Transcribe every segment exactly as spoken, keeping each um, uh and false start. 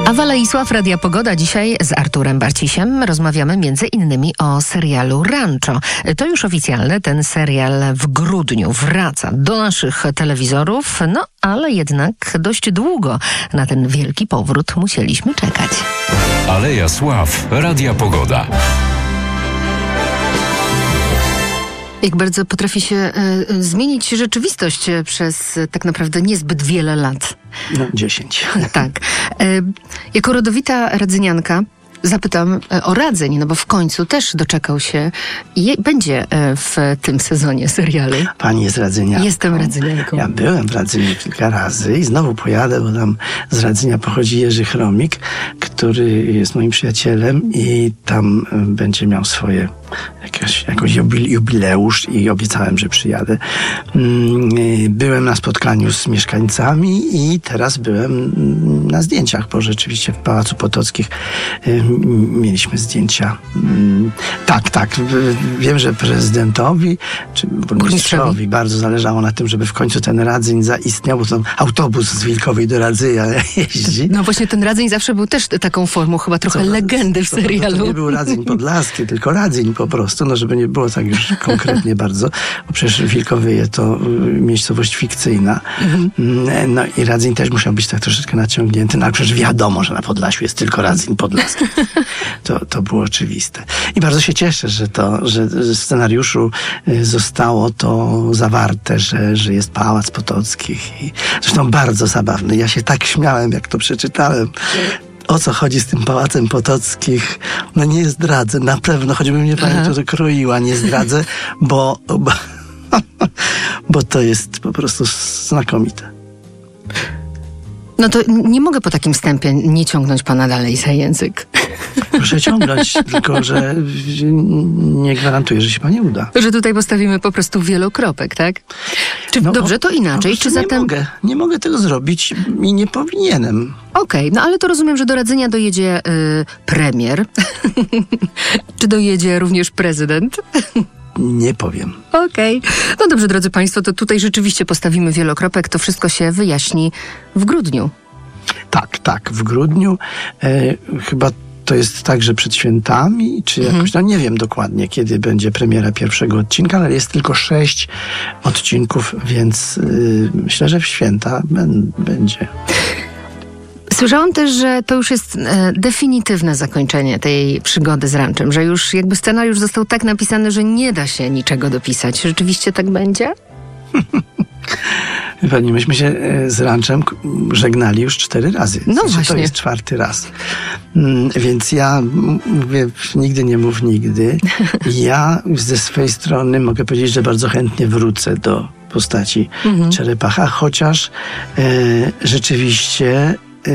Awa Isław, Radia Pogoda. Dzisiaj z Arturem Barcisiem rozmawiamy między innymi o serialu Rancho. To już oficjalne, ten serial w grudniu wraca do naszych telewizorów, no ale jednak dość długo na ten wielki powrót musieliśmy czekać. Aleja Sław, Radia Pogoda. Jak bardzo potrafi się y, zmienić rzeczywistość przez y, tak naprawdę niezbyt wiele lat. No, dziesięć. Tak. Y, jako rodowita radzynianka zapytam y, o Radzeń, no bo w końcu też doczekał się i je, będzie y, w tym sezonie serialu. Pani jest radzynianką. Jestem radzynianką. Ja byłem w Radzyniu kilka razy i znowu pojadę, bo tam z Radzynia pochodzi Jerzy Chromik, który jest moim przyjacielem i tam y, będzie miał swoje Jakoś, jakoś jubileusz i obiecałem, że przyjadę. Byłem na spotkaniu z mieszkańcami i teraz byłem na zdjęciach, bo rzeczywiście w Pałacu Potockich mieliśmy zdjęcia. Tak, tak. Wiem, że prezydentowi czy burmistrzowi bardzo zależało na tym, żeby w końcu ten Radzyń zaistniał, bo ten autobus z Wilkowej do Radzynia jeździ. No właśnie ten Radzyń zawsze był też taką formą chyba trochę to, legendy w to, serialu. To nie był Radzyń Podlaski, tylko Radzyń po prostu, no żeby nie było tak już konkretnie bardzo, bo przecież Wilkowyje to miejscowość fikcyjna. Mhm. No i Radzyń też musiał być tak troszeczkę naciągnięty, no ale przecież wiadomo, że na Podlasiu jest tylko Radzyń Podlaski. To, to było oczywiste. I bardzo się cieszę, że to, że w scenariuszu zostało to zawarte, że, że jest Pałac Potockich i zresztą bardzo zabawny. Ja się tak śmiałem, jak to przeczytałem. O co chodzi z tym Pałacem Potockich? No nie zdradzę, na pewno, choćby mnie pani to kroiła, nie zdradzę, bo, bo, bo to jest po prostu znakomite. No to nie mogę po takim wstępie nie ciągnąć pana dalej za język. Proszę ciągnąć, tylko że nie gwarantuję, że się pani uda. Że tutaj postawimy po prostu wielokropek, tak? Czy no, dobrze, to inaczej? No, Czy zatem... Nie mogę, nie mogę tego zrobić i nie powinienem. Okej, okay, no ale to rozumiem, że do Radzynia dojedzie y, premier. Czy dojedzie również prezydent? Nie powiem. Okej. Okay. No dobrze, drodzy państwo, to tutaj rzeczywiście postawimy wielokropek. To wszystko się wyjaśni w grudniu. Tak, tak, w grudniu. E, chyba to jest tak, że przed świętami, czy jakoś, mhm. no nie wiem dokładnie, kiedy będzie premiera pierwszego odcinka, ale jest tylko sześć odcinków, więc y, myślę, że w święta ben, będzie. Słyszałam też, że to już jest e, definitywne zakończenie tej przygody z Ranczem, że już jakby scenariusz został tak napisany, że nie da się niczego dopisać. Rzeczywiście tak będzie? Pani, myśmy się z Ranczem żegnali już cztery razy. No znaczy, właśnie. To jest czwarty raz. Więc ja mówię, nigdy nie mów nigdy. Ja ze swojej strony mogę powiedzieć, że bardzo chętnie wrócę do postaci mhm. Czerepacha, chociaż e, rzeczywiście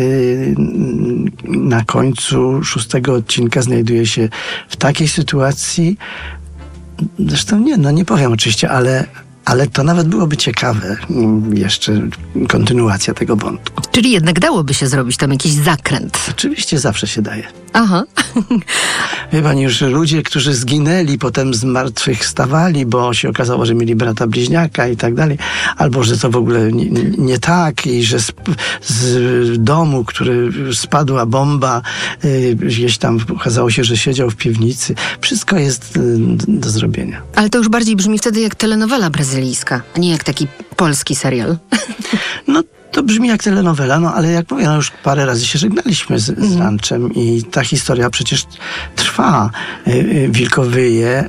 na końcu szóstego odcinka znajduje się w takiej sytuacji, zresztą nie, no nie powiem oczywiście, ale, ale to nawet byłoby ciekawe, jeszcze kontynuacja tego wątku. Czyli jednak dałoby się zrobić tam jakiś zakręt. Oczywiście zawsze się daje. Aha. Wie pani, już ludzie, którzy zginęli, potem z martwych stawali, bo się okazało, że mieli brata bliźniaka i tak dalej, albo że to w ogóle nie, nie tak i że z, z domu, który spadła bomba, y, gdzieś tam okazało się, że siedział w piwnicy. Wszystko jest y, do zrobienia. Ale to już bardziej brzmi wtedy jak telenowela brazylijska, a nie jak taki polski serial. No to brzmi jak telenowela, no ale jak mówię, no już parę razy się żegnaliśmy z, z Ranczem i ta historia przecież trwa. Wilkowyje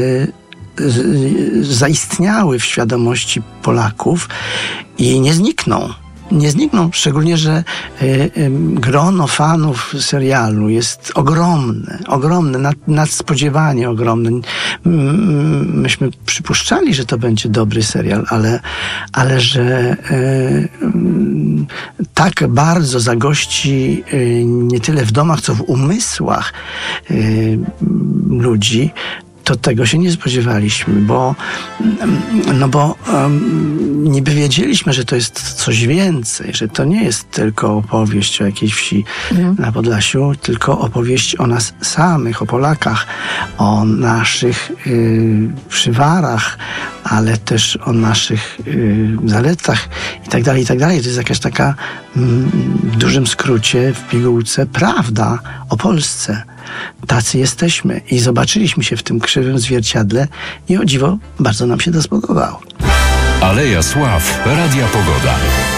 zaistniały w świadomości Polaków i nie znikną. Nie znikną, szczególnie, że y, y, grono fanów serialu jest ogromne, ogromne, nad, nadspodziewanie ogromne. Myśmy przypuszczali, że to będzie dobry serial, ale, ale że y, y, tak bardzo zagości y, nie tyle w domach, co w umysłach y, ludzi, to tego się nie spodziewaliśmy, bo, no bo um, niby wiedzieliśmy, że to jest coś więcej, że to nie jest tylko opowieść o jakiejś wsi mhm. na Podlasiu, tylko opowieść o nas samych, o Polakach, o naszych y, przywarach, ale też o naszych y, zaletach i tak dalej, i tak dalej. To jest jakaś taka mm, w dużym skrócie, w pigułce, prawda o Polsce. Tacy jesteśmy i zobaczyliśmy się w tym krzywym zwierciadle i o dziwo bardzo nam się to spodobało. Aleja Sław, Radia Pogoda.